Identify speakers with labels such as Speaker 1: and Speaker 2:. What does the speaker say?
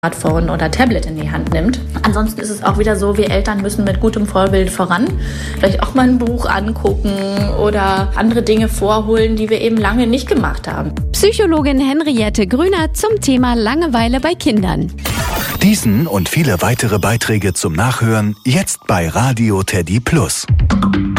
Speaker 1: Smartphone oder Tablet in die Hand nimmt. Ansonsten ist es auch wieder so, wir Eltern müssen mit gutem Vorbild voran. Vielleicht auch mal ein Buch angucken oder andere Dinge vorholen, die wir eben lange nicht gemacht haben.
Speaker 2: Psychologin Henriette Grüner zum Thema Langeweile bei Kindern.
Speaker 3: Diesen und viele weitere Beiträge zum Nachhören jetzt bei Radio Teddy Plus.